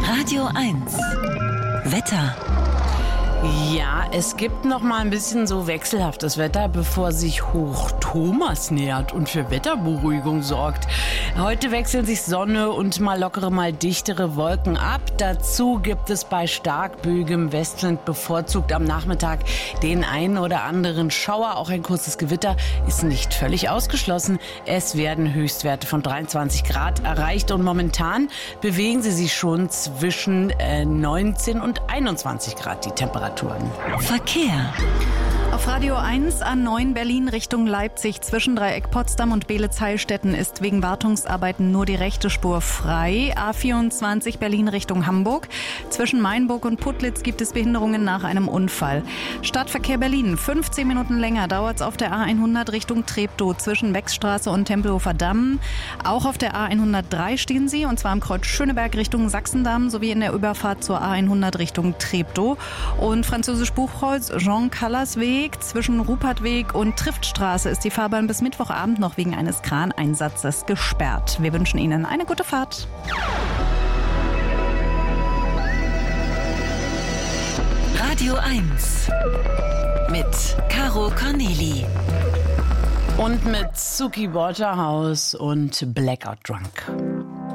Radio 1 Wetter. Ja, es gibt noch mal ein bisschen so wechselhaftes Wetter, bevor sich Hoch Thomas nähert und für Wetterberuhigung sorgt. Heute wechseln sich Sonne und mal lockere, mal dichtere Wolken ab. Dazu gibt es bei starkböigem Westwind bevorzugt am Nachmittag den einen oder anderen Schauer. Auch ein kurzes Gewitter ist nicht völlig ausgeschlossen. Es werden Höchstwerte von 23 Grad erreicht und momentan bewegen sie sich schon zwischen 19 und 21 Grad, die Temperaturen. Verkehr. Auf Radio 1 A9 Berlin Richtung Leipzig zwischen Dreieck Potsdam und Beelitz-Heilstätten ist wegen Wartungsarbeiten nur die rechte Spur frei. A24 Berlin Richtung Hamburg. Zwischen Mainburg und Putlitz gibt es Behinderungen nach einem Unfall. Stadtverkehr Berlin. 15 Minuten länger dauert es auf der A100 Richtung Treptow zwischen Beckstraße und Tempelhofer Damm. Auch auf der A103 stehen sie, und zwar am Kreuz Schöneberg Richtung Sachsendamm sowie in der Überfahrt zur A100 Richtung Treptow. Und Französisch-Buchholz Jean-Callas-Weg zwischen Rupertweg und Triftstraße ist die Fahrbahn bis Mittwochabend noch wegen eines Kraneinsatzes gesperrt. Wir wünschen Ihnen eine gute Fahrt. Radio 1 mit Caro Corneli. Und mit Suki Waterhouse und Blackout Drunk.